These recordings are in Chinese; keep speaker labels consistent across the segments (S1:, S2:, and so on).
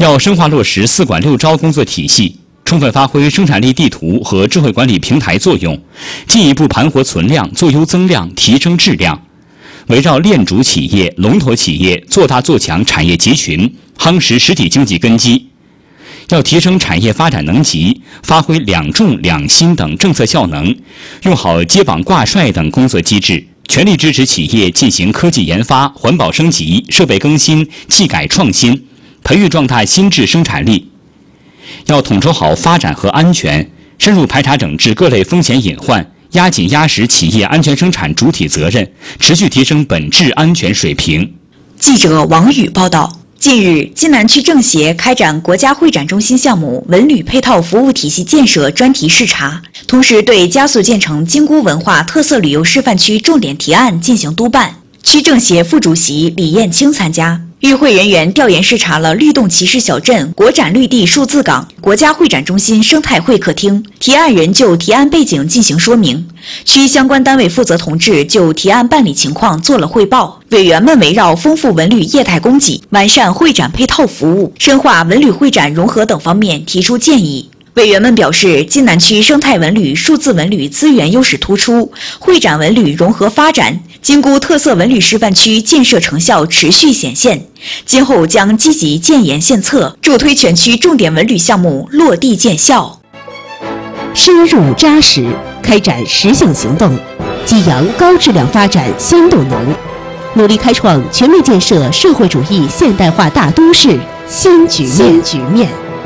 S1: 要深化落实4管6招工作体系，充分发挥生产力地图和智慧管理平台作用，进一步盘活存量，做优增量，提升质量。围绕链主企业、龙头企业，做大做强产业集群，夯实实体经济根基。要提升产业发展能级，发挥2重2新等政策效能，用好接榜挂帅等工作机制，全力支持企业进行科技研发、环保升级、设备更新、技改创新，培育壮大新质生产力。要统筹好发展和安全，深入排查整治各类风险隐患，压紧压实企业安全生产主体责任，持续提升本质安全水平。
S2: 记者王宇报道。近日，津南区政协开展国家会展中心项目文旅配套服务体系建设专题视察，同时对加速建成京沽文化特色旅游示范区重点提案进行督办。区政协副主席李艳青参加。与会人员调研视察了律动骑士小镇、国展绿地数字港、国家会展中心生态会客厅，提案人就提案背景进行说明，区相关单位负责同志就提案办理情况做了汇报。委员们围绕丰富文旅业态供给、完善会展配套服务、深化文旅会展融合等方面提出建议。委员们表示，津南区生态文旅、数字文旅资源优势突出，会展文旅融合发展，京沽特色文旅示范区建设成效持续显现，今后将积极建言献策，助推全区重点文旅项目落地见效。
S3: 深入扎实，开展实性行动，激扬高质量发展新动能，努力开创全面建设社会主义现代化大都市新局面。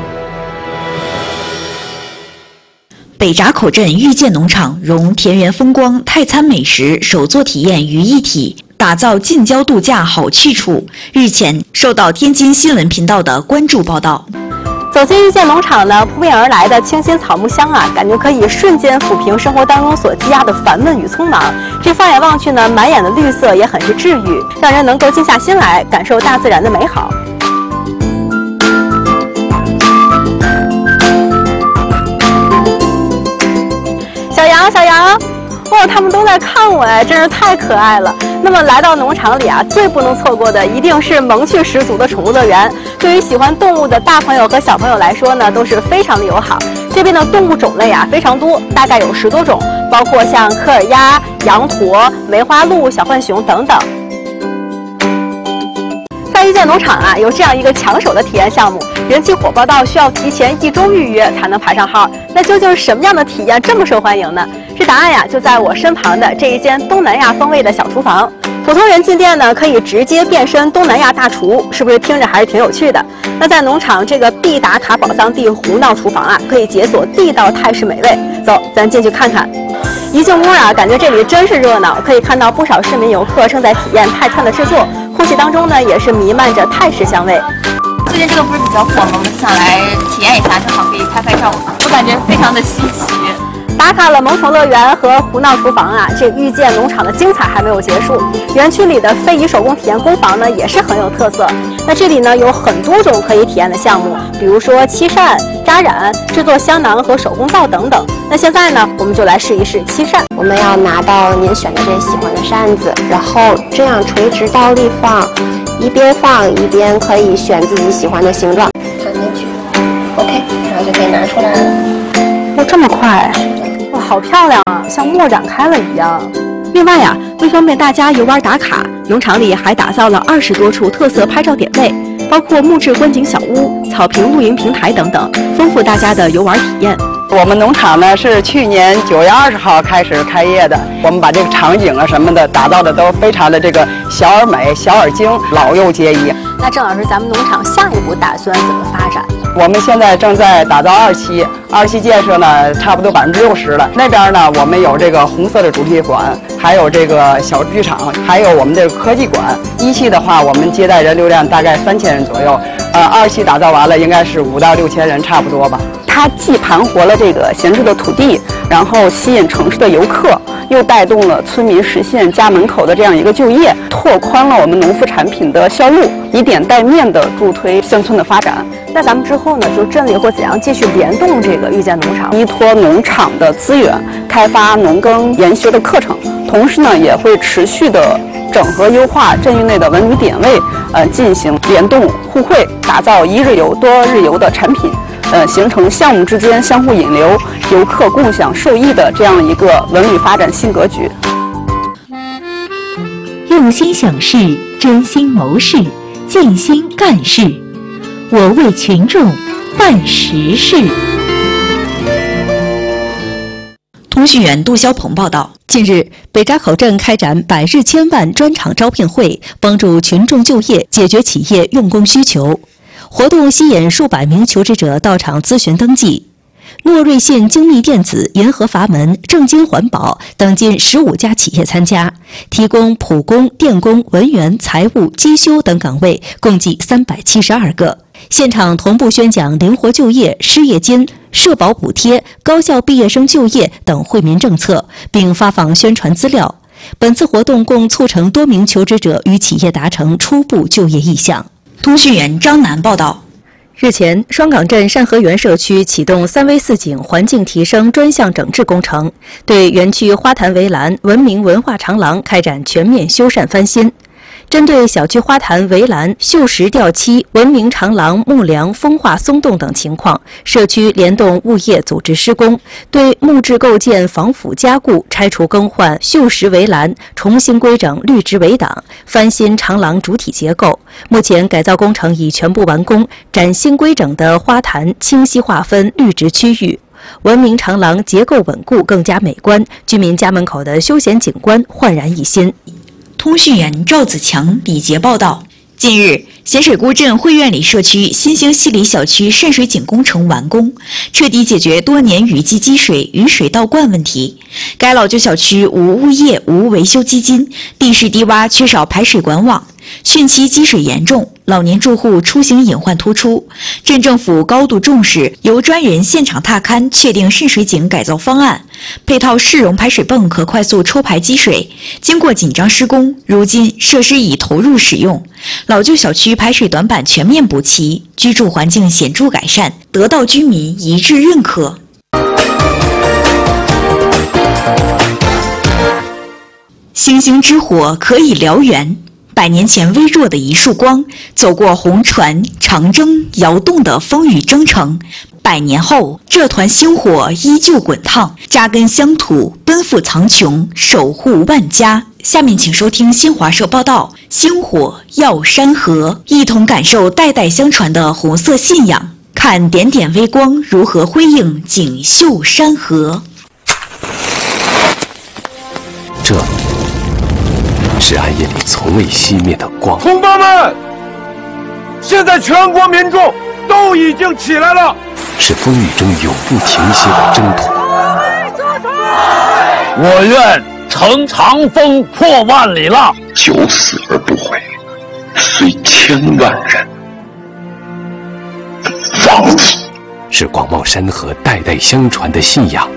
S2: 北闸口镇遇见农场融田园风光、泰餐美食、手作体验于一体，打造近郊度假好去处。日前受到天津新闻频道的关注报道。
S4: 走进遇见农场呢，扑面而来的清新草木香啊，感觉可以瞬间抚平生活当中所积压的烦闷与匆忙。这放眼望去呢，满眼的绿色也很是治愈，让人能够静下心来感受大自然的美好。小羊，哇，他们都在看我哎，真是太可爱了。那么来到农场里啊，最不能错过的一定是萌趣十足的宠物乐园。对于喜欢动物的大朋友和小朋友来说呢，都是非常的友好。这边的动物种类啊非常多，大概有10多种，包括像科尔鸭、羊驼、梅花鹿、小浣熊等等。在遇见农场啊，有这样一个抢手的体验项目，人气火爆到需要提前1周预约才能排上号。那究竟是什么样的体验这么受欢迎呢？这答案呀就在我身旁的这一间东南亚风味的小厨房。普通人进店呢，可以直接变身东南亚大厨，是不是听着还是挺有趣的？那在农场这个必打卡宝藏地胡闹厨房啊，可以解锁地道泰式美味。走，咱进去看看。一进屋啊，感觉这里真是热闹，可以看到不少市民游客正在体验泰餐的制作，空气当中呢也是弥漫着泰式香味。
S5: 最近这个不是比较火吗？我们就想来体验一下，正好可以拍照，我感觉非常的稀奇。
S4: 打卡了萌宠乐园和胡闹厨房啊，这遇见农场的精彩还没有结束。园区里的非遗手工体验工坊呢，也是很有特色。那这里呢有很多种可以体验的项目，比如说漆扇、扎染、制作香囊和手工皂等等。那现在呢，我们就来试一试漆扇。
S6: 我们要拿到您选的这喜欢的扇子，然后这样垂直倒立放，一边放一边可以选自己喜欢的形状，放进去 ，OK， 然后就可以拿出来了。
S4: 哇，这么快！哇，好漂亮啊，像墨染开了一样。另外呀，为方便大家游玩打卡，农场里还打造了20多处特色拍照点位，包括木质观景小屋、草坪露营平台等等，丰富大家的游玩体验。
S7: 我们农场呢是去年9月20号开始开业的，我们把这个场景啊什么的打造的都非常的这个小而美、小而精，老幼皆宜。
S4: 那郑老师，咱们农场下一步打算怎么发展？
S7: 我们现在正在打造2期建设呢，差不多60%了。那边呢，我们有这个红色的主题馆，还有这个小剧场，还有我们这个科技馆。1期的话，我们接待人流量大概3000人左右。2期打造完了，应该是5到6千人差不多吧。它既盘活了这个闲置的土地，然后吸引城市的游客，又带动了村民实现家门口的这样一个就业，拓宽了我们农副产品的销路，以点带面的助推乡村的发展。
S4: 那咱们之后呢，就镇里会怎样继续联动这个遇见农场，
S7: 依托农场的资源，开发农耕研修的课程，同时呢，也会持续的整合优化镇域内的文旅点位，进行联动互惠，打造一日游、多日游的产品，形成项目之间相互引流、游客共享受益的这样一个文旅发展新格局。
S3: 用心想事，真心谋事，尽心干事，我为群众办实事。
S2: 通讯员杜霄鹏报道。
S3: 近日，北闸口镇开展百日千万专场招聘会，帮助群众就业，解决企业用工需求。活动吸引数百名求职者到场咨询登记。诺瑞信精密电子、银河阀门、正金环保等近15家企业参加，提供普工、电工、文员、财务、机修等岗位，共计372个。现场同步宣讲灵活就业、失业金、社保补贴、高校毕业生就业等惠民政策，并发放宣传资料。本次活动共促成多名求职者与企业达成初步就业意向。
S2: 通讯员张楠报道。
S3: 日前，双港镇善和园社区启动3V4景环境提升专项整治工程，对园区花坛围栏、文明文化长廊开展全面修缮翻新。针对小区花坛围栏、锈蚀掉漆、文明长廊木梁风化松动等情况，社区联动物业组织施工，对木质构件防腐加固、拆除更换锈蚀围栏，重新规整绿植围挡，翻新长廊主体结构。目前改造工程已全部完工，崭新规整的花坛清晰划分绿植区域。文明长廊结构稳固，更加美观，居民家门口的休闲景观焕然一新。
S2: 通讯员赵子强、李杰报道。近日，咸水沽镇汇苑里社区新兴西里小区渗水井工程完工，彻底解决多年雨季积水、雨水倒灌问题。该老旧小区无物业、无维修基金，地势低洼，缺少排水管网，汛期积水严重，老年住户出行隐患突出。镇政府高度重视，由专人现场踏勘确定渗水井改造方案，配套市容排水泵可快速抽排积水。经过紧张施工，如今设施已投入使用，老旧小区排水短板全面补齐，居住环境显著改善，得到居民一致认可。星星之火可以燎原，100年前微弱的一束光，走过红船、长征、摇动的风雨征程。100年后，这团星火依旧滚烫，扎根乡土，奔赴苍穹，守护万家。下面请收听新华社报道：星火耀山河，一同感受代代相传的红色信仰，看点点微光如何辉映锦绣山河。
S8: 这是暗夜里从未熄灭的光。
S9: 同胞们，现在全国民众都已经起来了，
S8: 是风雨中永不停歇的征途。
S9: 我愿乘长风破万里浪，
S10: 九死而不悔，虽千万人。放弃
S8: 是广袤山河代代相传的信仰。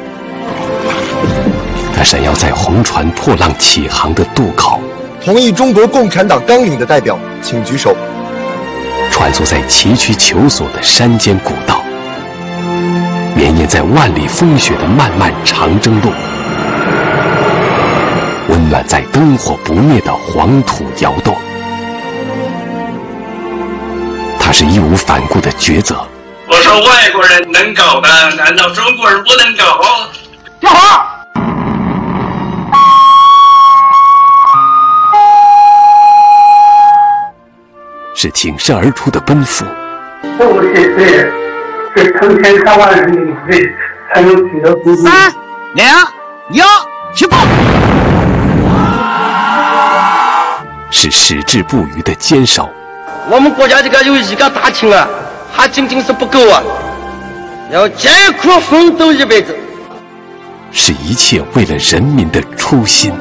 S8: 它闪耀在红船破浪起航的渡口。
S11: 同意中国共产党纲领的代表，请举手。
S8: 穿梭在崎岖求索的山间古道，绵延在万里风雪的漫漫长征路，温暖在灯火不灭的黄土窑洞。它是义无反顾的抉择。
S12: 我说外国人能搞的，难道中国人不能搞？
S9: 跳好！
S8: 是挺身而出的奔赴。
S12: 不写字，是成千上万人的努力才能取得成功。
S9: 3、2、1，起步！
S8: 是矢志不渝的坚守。
S13: 我们国家这个有一个大情啊，还仅仅是不够啊，要艰苦奋斗一辈子。
S8: 是一切为了人民的初心。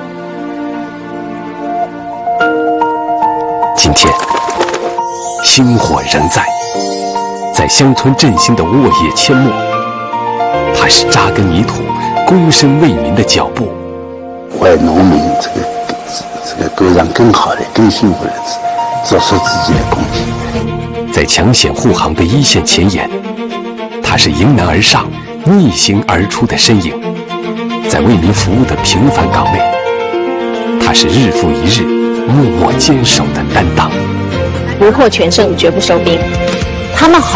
S8: 今天，星火仍在乡村振兴的沃野阡陌，它是扎根泥土、躬身为民的脚步，
S10: 为农民这个过上更好的、更幸福的日子，做出自己的贡献。
S8: 在抢险护航的一线前沿，他是迎难而上、逆行而出的身影，在为民服务的平凡岗位，他是日复一日默默坚守的担当。
S14: 不获全胜，绝不收兵。他们好。